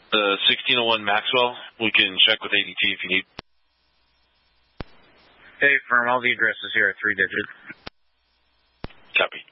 1601 Maxwell. We can check with ADT if you need. Hey, firm, all the addresses here are 3 digits. Copy.